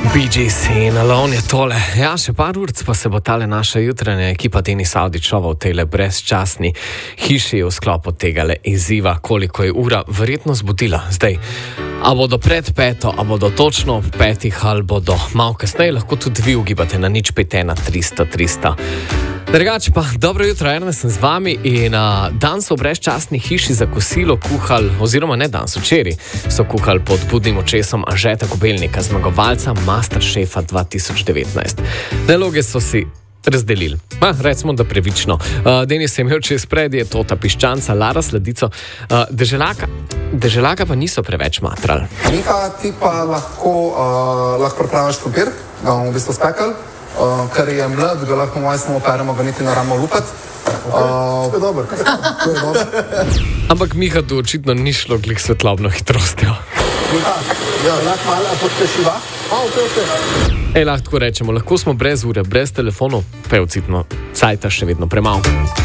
Bee Gees in Alone je tole. Ja, še par urc pa se bo tale naša jutranja ekipa Denis Avdićova v tejle brezčasni hiši v sklopu tega izziva, koliko je ura, verjetno zbudila. Zdaj, a bodo pred 5, a bodo točno ob 5, ali bodo malo kasneje, lahko tudi vi ugibate na 051 300 300. Drugače pa, dobro jutro, Ernest sem z vami in dan so v brezčasni hiši za kosilo kuhali, oziroma ne dan, včeraj so kuhali pod budnim očesom Anžeta Kobelnika, zmagovalca Masterchefa 2019. Naloge so si razdelili. Recimo, da pravično. Denis je imel čez predje Tota Piščanca, Lara Sladico, Deželaka pa niso preveč matrali. Miha, ti pa lahko pripraviš krompir, ga bomo v bistvu spekali. Ker je mlad, ga lahko malo samo operemo, ga niti ne ramo lupati. To je dobro. Ampak Miha tu očitno ni šlo glih svetlobno hitrostjo. Miha, lahko malo podpešiva? Lahko rečemo, lahko smo brez ure, brez telefonov, pa je očitno cajta še vedno premalo.